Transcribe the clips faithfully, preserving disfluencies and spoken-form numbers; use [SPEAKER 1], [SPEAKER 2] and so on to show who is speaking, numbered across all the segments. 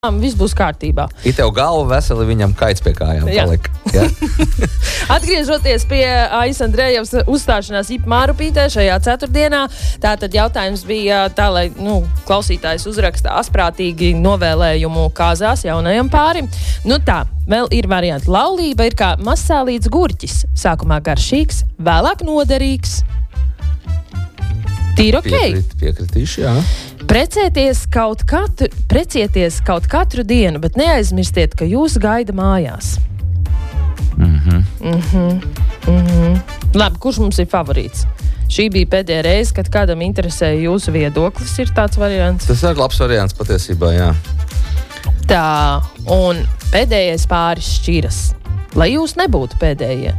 [SPEAKER 1] Viss būs kārtībā.
[SPEAKER 2] Ir tev galva veseli, viņam kaits pie kājām palika. Ja?
[SPEAKER 1] Atgriežoties pie Aijas Andrejevas uzstāšanās Ipa Mārupītē šajā ceturtdienā, tātad jautājums bija tā, lai nu, klausītājs uzraksta asprātīgi novēlējumu kāzās jaunajam pārim. Nu tā, vēl ir varianti. Laulība ir kā mazsālīts gurķis. Sākumā garšīgs, vēlāk noderīgs. Tīri ok.
[SPEAKER 2] Piekrit, piekritīšu, jā.
[SPEAKER 1] Precēties kaut, katru, precēties kaut katru dienu, bet neaizmirstiet, ka jūs gaida mājās.
[SPEAKER 2] Mhm.
[SPEAKER 1] Mhm. Mhm. Labi, kurš mums ir favorīts? Šī bija pēdējā reize, kad kādam interesēja jūsu viedoklis, ir tāds variants.
[SPEAKER 2] Tas ir labs variants patiesībā, jā.
[SPEAKER 1] Tā, un pēdējais pāris šķiras. Lai jūs nebūtu pēdējie.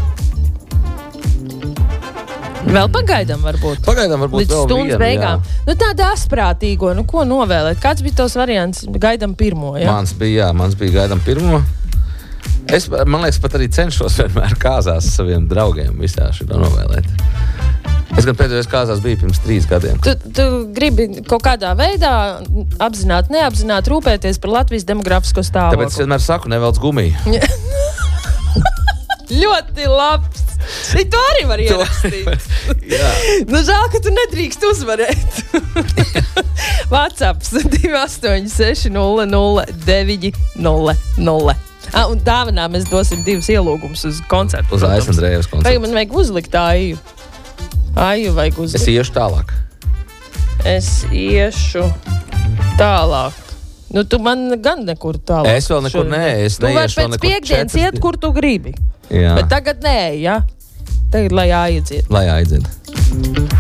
[SPEAKER 1] Vēl pagaidām varbūt.
[SPEAKER 2] Pagaidām varbūt
[SPEAKER 1] līdz
[SPEAKER 2] vēl
[SPEAKER 1] stundas
[SPEAKER 2] vienu,
[SPEAKER 1] beigām.
[SPEAKER 2] jā.
[SPEAKER 1] Nu tāda asprātīgo, nu ko novēlēt? Kāds bija tos variants? Gaidām pirmo, jā?
[SPEAKER 2] Mans bija, jā, mans bija gaidām pirmo. Es, man liekas, pat arī cenšos vienmēr kāzās saviem draugiem visā šitā novēlēt. Es gan pēdējais kāzās biju pirms trīs gadiem.
[SPEAKER 1] Tu, tu gribi kaut kādā veidā apzināt, neapzināt rūpēties par Latvijas demografisko stāvokli.
[SPEAKER 2] Tāpēc es vienmēr saku, nevelc gumiju.
[SPEAKER 1] Ļoti labs. Tu arī var ierakstīt.
[SPEAKER 2] Jā.
[SPEAKER 1] Nu, žēl, ka tu nedrīkst uzvarēt. WhatsApps divi astoņi seši nulle nulle deviņi nulle nulle. Ah, un dāvanā mēs dosim divus ielūgumus uz koncertu.
[SPEAKER 2] Uz Aijas Andrejevas koncertu.
[SPEAKER 1] Vai man vajag uzlikt Aiju? Aiju vajag uzlikt.
[SPEAKER 2] Es iešu tālāk.
[SPEAKER 1] Es iešu tālāk. Nu, tu man gan nekur tālāk.
[SPEAKER 2] Es vēl nekur
[SPEAKER 1] šodien.
[SPEAKER 2] nē, es
[SPEAKER 1] Tu vari
[SPEAKER 2] neiešu vēl
[SPEAKER 1] pēc
[SPEAKER 2] nekur
[SPEAKER 1] piekdienas
[SPEAKER 2] četras
[SPEAKER 1] iet, kur tu gribi.
[SPEAKER 2] Jā.
[SPEAKER 1] Bet tagad nē, ja? Tagad, lai jāiedziet.
[SPEAKER 2] Lai aiziet.